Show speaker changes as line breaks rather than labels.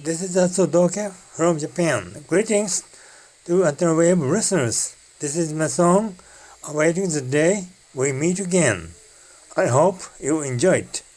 This is Atsudoke from Japan. Greetings to Antenna Wave listeners. This is my song, Awaiting the Day We Meet Again. I hope you enjoy it.